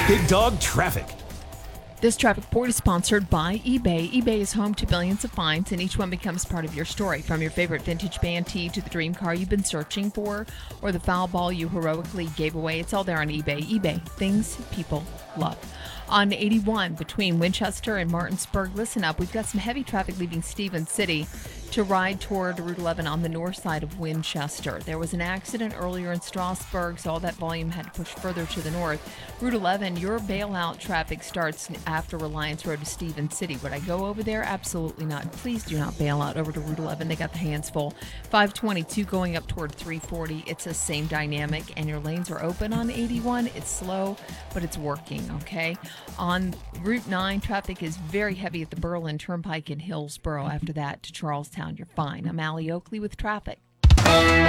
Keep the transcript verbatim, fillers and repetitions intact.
Big Dog Traffic. This traffic report is sponsored by eBay. eBay is home to billions of finds, and each one becomes part of your story. From your favorite vintage band tee to the dream car you've been searching for, or the foul ball you heroically gave away, it's all there on eBay. eBay, things people love. On eighty-one between Winchester and Martinsburg, listen up. We've got some heavy traffic leaving Stevens City to ride toward Route eleven on the north side of Winchester. There was an accident earlier in Strasburg, so all that volume had to push further to the north. Route eleven, your bailout traffic starts after Reliance Road to Stevens City. Would I go over there? Absolutely not. Please do not bail out over to Route eleven. They got the hands full. five twenty-two going up toward three forty. It's the same dynamic, and your lanes are open on eighty-one. It's slow, but it's working, okay? On Route nine, traffic is very heavy at the Berlin Turnpike in Hillsborough. After that, to Charlestown, you're fine. I'm Allie Oakley with traffic.